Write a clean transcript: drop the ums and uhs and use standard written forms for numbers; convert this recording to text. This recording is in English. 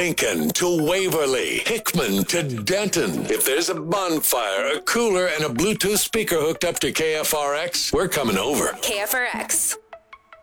Lincoln to Waverly, Hickman to Denton. If there's a bonfire, a cooler, and a Bluetooth speaker hooked up to KFRX, we're coming over. KFRX.